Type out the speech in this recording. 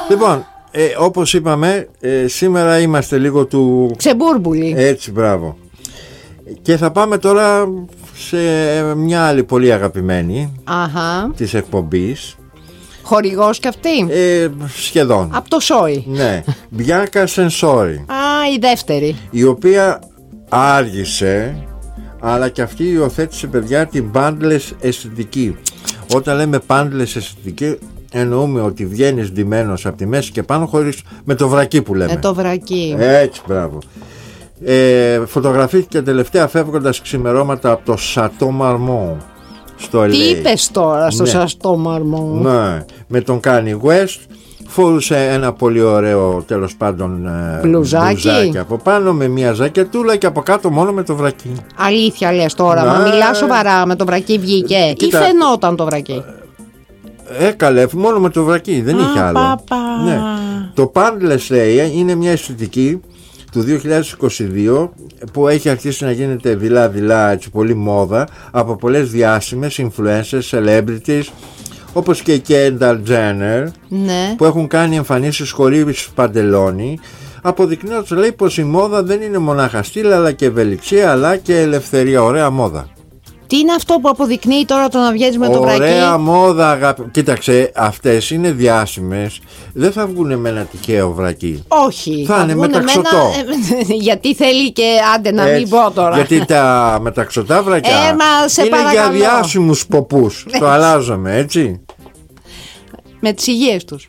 Λοιπόν, όπως είπαμε, σήμερα είμαστε λίγο του ξεμπούρμπουλοι. Έτσι, μπράβο. Και θα πάμε τώρα σε μια άλλη πολύ αγαπημένη της εκπομπής. Χορηγός κι αυτή. Σχεδόν. Από το Σόι. Ναι. Μπιάνκα Σενσόρι. Η δεύτερη. Η οποία άργησε, αλλά και αυτή υιοθέτησε, παιδιά, την πάντλες αισθητική. Όταν λέμε πάντλες αισθητική, εννοούμε ότι βγαίνεις ντυμένος από τη μέση και πάνω, χωρίς, με το βρακί που λέμε. Με το βρακί. Έτσι, μπράβο. Φωτογραφήθηκε τελευταία φεύγοντας ξημερώματα από το Σατό Μαρμό στο LA. Τι είπες τώρα στο Σατό Μαρμό? Ναι, με τον Kanye West. Φορούσε ένα πολύ ωραίο, τέλος πάντων, μπλουζάκι από πάνω, με μια ζακετούλα, και από κάτω μόνο με το βρακί. Αλήθεια λες τώρα? Μα μιλά σοβαρά, με το βρακί βγήκε? Κοίτα, ή φαινόταν το βρακί? Καλέ, μόνο με το βρακί, δεν είχε άλλο. Ναι. Το Pandless, λέει, είναι μια αισθητική του 2022 που έχει αρχίσει να γίνεται δειλά-δειλά, έτσι, πολύ μόδα, από πολλές διάσημες influencers, celebrities, όπως και η Kendall Jenner, ναι, που έχουν κάνει εμφανίσεις χωρίς παντελόνι, αποδεικνύοντας, λέει, πως η μόδα δεν είναι μονάχα στυλ, αλλά και ευελιξία, αλλά και ελευθερία. Ωραία μόδα. Τι είναι αυτό που αποδεικνύει τώρα το να βγαίνεις με το βρακί? Ωραία μόδα, αγάπη. Κοίταξε, αυτές είναι διάσημες. Δεν θα βγουν με ένα τυχαίο βρακί. Όχι. Θα είναι μεταξωτό. Γιατί θέλει και, άντε να μην πω τώρα. Γιατί τα μεταξωτά βρακιά είναι παρακαλώ, για διάσημους ποπούς. Το αλλάζαμε, έτσι. Με τις υγείες τους.